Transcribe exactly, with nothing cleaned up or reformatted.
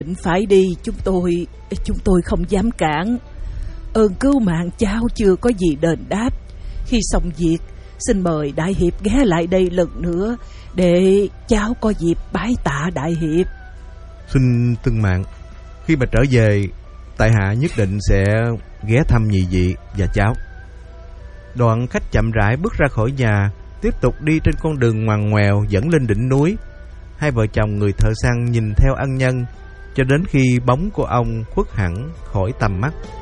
định phải đi, chúng tôi chúng tôi không dám cản. Ơn cứu mạng cháu chưa có gì đền đáp. Khi xong việc, xin mời đại hiệp ghé lại đây lần nữa để cháu có dịp bái tạ đại hiệp. Xin Tương Mạng, khi mà trở về, tại hạ nhất định sẽ ghé thăm nhị vị và cháu. Đoạn khách chậm rãi bước ra khỏi nhà, tiếp tục đi trên con đường ngoằn ngoèo dẫn lên đỉnh núi. Hai vợ chồng người thợ săn nhìn theo ân nhân cho đến khi bóng của ông khuất hẳn khỏi tầm mắt.